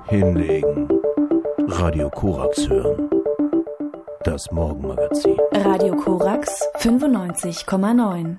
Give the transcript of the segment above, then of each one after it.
Hinlegen. Radio Korax hören. Das Morgenmagazin. Radio Korax 95,9.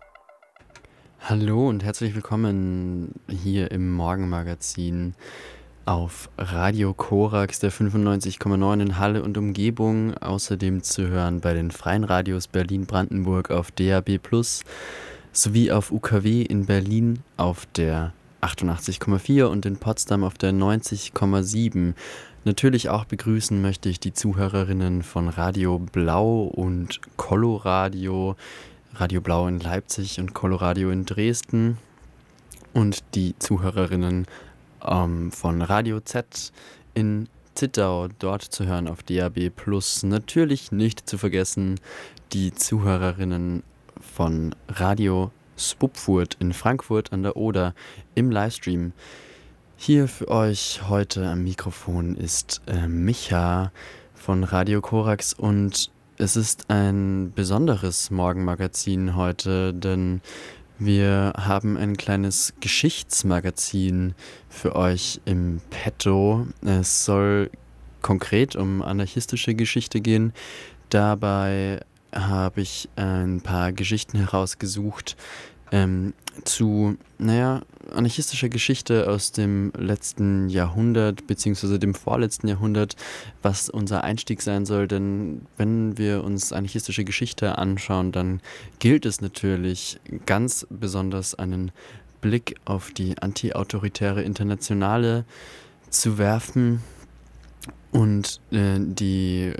Hallo und herzlich willkommen hier im Morgenmagazin auf Radio Korax der 95,9 in Halle und Umgebung. Außerdem zu hören bei den freien Radios Berlin-Brandenburg auf DAB+ sowie auf UKW in Berlin auf der 88,4 und in Potsdam auf der 90,7. Natürlich auch begrüßen möchte ich die Zuhörerinnen von Radio Blau und Coloradio, Radio Blau in Leipzig und Coloradio in Dresden und die Zuhörerinnen von Radio Z in Zittau, dort zu hören auf DAB+. Natürlich nicht zu vergessen die Zuhörerinnen von Radio Spupfurt in Frankfurt an der Oder im Livestream. Hier für euch heute am Mikrofon ist Micha von Radio Korax und es ist ein besonderes Morgenmagazin heute, denn wir haben ein kleines Geschichtsmagazin für euch im Petto. Es soll konkret um anarchistische Geschichte gehen. Dabei habe ich ein paar Geschichten herausgesucht zu, anarchistischer Geschichte aus dem letzten Jahrhundert beziehungsweise dem vorletzten Jahrhundert, was unser Einstieg sein soll, denn wenn wir uns anarchistische Geschichte anschauen, dann gilt es natürlich ganz besonders einen Blick auf die antiautoritäre Internationale zu werfen und die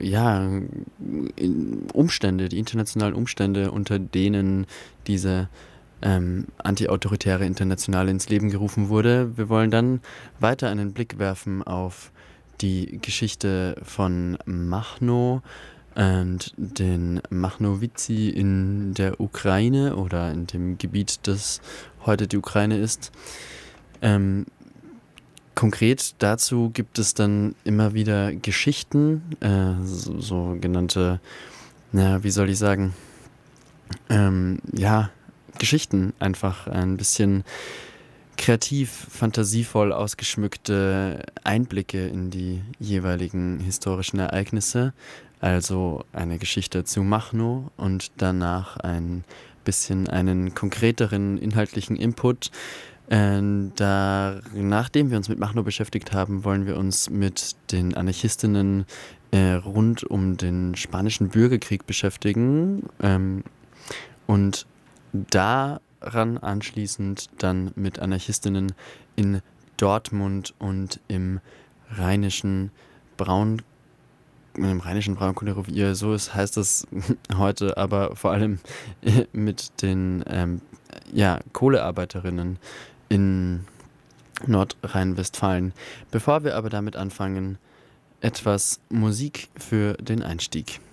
internationalen Umstände, unter denen diese antiautoritäre Internationale ins Leben gerufen wurde. Wir wollen dann weiter einen Blick werfen auf die Geschichte von Machno und den Machnowici in der Ukraine oder in dem Gebiet, das heute die Ukraine ist. Konkret dazu gibt es dann immer wieder Geschichten, sogenannte, Geschichten, einfach ein bisschen kreativ, fantasievoll ausgeschmückte Einblicke in die jeweiligen historischen Ereignisse. Also eine Geschichte zu Machno und danach ein bisschen einen konkreteren inhaltlichen Input. Nachdem wir uns mit Machno beschäftigt haben, wollen wir uns mit den Anarchistinnen rund um den Spanischen Bürgerkrieg beschäftigen und daran anschließend dann mit Anarchistinnen in Dortmund und im rheinischen Braunkohlerevier, so heißt es heute, aber vor allem mit den Kohlearbeiterinnen in Nordrhein-Westfalen. Bevor wir aber damit anfangen, etwas Musik für den Einstieg.